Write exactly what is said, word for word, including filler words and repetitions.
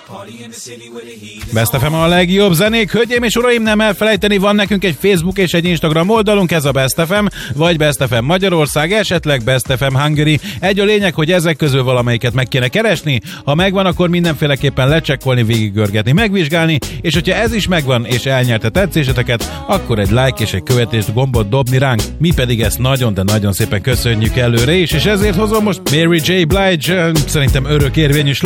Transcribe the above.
Best ef em a legjobb zenék, hölgyeim és uraim, nem elfelejteni, van nekünk egy Facebook és egy Instagram oldalunk, ez a Best ef em, vagy Best ef em Magyarország, esetleg Best ef em Hungary. Egy a lényeg, hogy ezek közül valamelyiket meg kéne keresni, ha megvan, akkor mindenféleképpen lecsekkolni, végiggörgetni, megvizsgálni, és hogyha ez is megvan, és elnyerte tetszéseteket, akkor egy like és egy követést gombot dobni ránk, mi pedig ezt nagyon, de nagyon szépen köszönjük előre is, és ezért hozom most Mary J. Blige, szerintem örökérvényű